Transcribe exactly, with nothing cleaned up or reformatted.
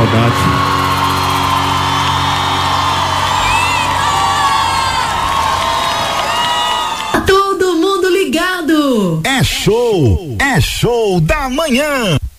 saudade. Todo mundo ligado. É show, é show da manhã.